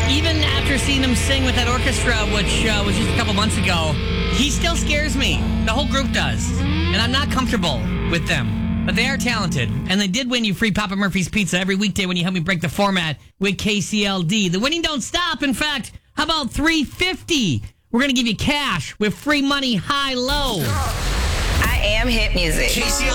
Even after seeing him sing with that orchestra, which was just a couple months ago, he still scares me. The whole group does. And I'm not comfortable with them. But they are talented. And they did win you free Papa Murphy's Pizza every weekday when you help me break the format with KCLD. The winning don't stop. In fact, how about $350? We're going to give you cash with free money high-low. I am hit music. KCLD.